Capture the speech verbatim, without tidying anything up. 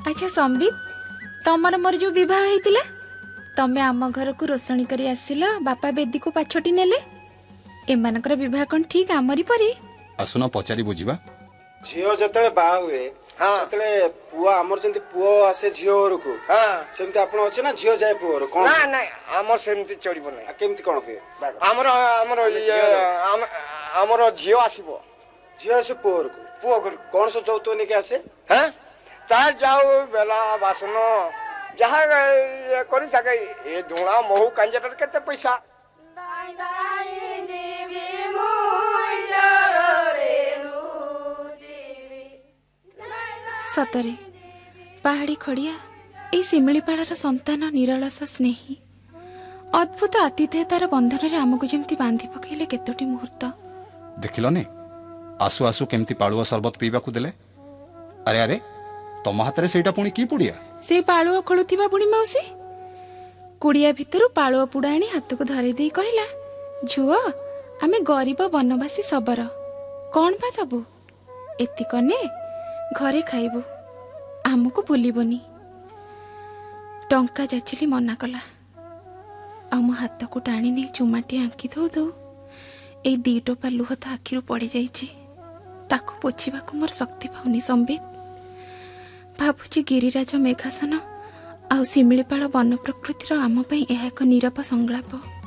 अच्छा संबित, तमर मोर जो विवाह होइतिला तमे आम घर को रोषणी करी आसिल, बापा बेदी को पाछटी नेले। एमानकर विवाह कौन ठीक आमरी परी? आसुना पचारि बुझिबा। झियो जतले बा हुए हां ततले पुआ हमर जंती पुओ आसे झियो घर को हां सेमती आपण अछि ना झियो जाय पुओ कोन ना ना हमर सेमती चढ़िबो नै। केमती कोन के हमर हमर हमर झियो आसीबो। झियो से पुओ को पुओ घर कोन से जौतो ने के आसे हैं तार जाओ बेला बासन जहा करि सके ए धुणा महू कांजटर केते पैसा दाई दाई देवी मोजर रे सतरे पहाड़ी खड़िया ए शिमिलीपाड़र संतान निरलस स्नेही अद्भुत आतिथेयतार बंधन रे आमको जेमती बांधी पकैले केतोटी मुहूर्त देखिलने आसु आसु केमती पाळुआ सरबत पीबा को देले। अरे अरे तम हाथ रे सेटा पुणी की पुड़िया से पाळुआ खोलुथिबा बुणी मौसी कुड़िया भितरु पाळुआ पुडाणी हाथ को धरि देई कहला, झुओ आमे गरीब वनवासी सबर कौन बा दबु एति कने घरे खाइबु आमको भूलिबनी। टंका जाचिली मना कला आम हाथ को टाणी नहीं चुमाटी आंकी दौ दौ ए दी टोपा लुह तो आखिरु पड़ी जाइछि ताको पोछिबाकु मोर शक्ति पाउनी। संबित भाबुची गिरिराज मेघासन आउ शिमिलीपाଳ वन प्रकृतिर आम पई एहा एक नीरव संगलाप।